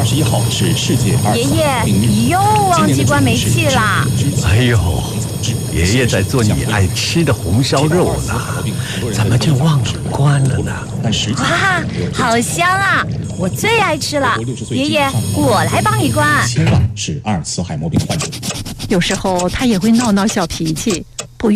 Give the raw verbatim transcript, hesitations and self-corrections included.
十一号是世界阿尔茨海默病日。 爷爷，又忘记关煤气啦！ 哎呦，爷爷在做你爱吃的红烧肉呢，怎么就忘了关了呢？ 哇，好香啊！我最爱吃了。爷爷，我来帮你关。 千万是阿尔茨海默病患者。 有时候他也会闹闹小脾气，